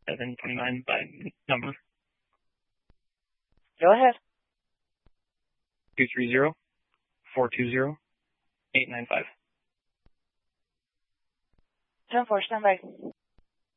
729 by number. Go ahead. 230-420-895. 10-4, stand by.